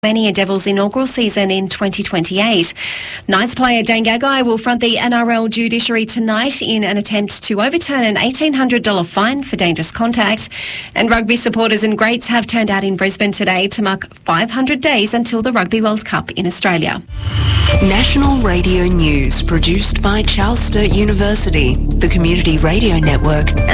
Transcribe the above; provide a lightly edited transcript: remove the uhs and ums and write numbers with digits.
Tasmania Devils inaugural season in 2028. Knights player Dane Gagai will front the NRL judiciary tonight in an attempt to overturn an $1,800 fine for dangerous contact. And rugby supporters and greats have turned out in Brisbane today to mark 500 days until the Rugby World Cup in Australia. National Radio News produced by Charles Sturt University, the Community Radio Network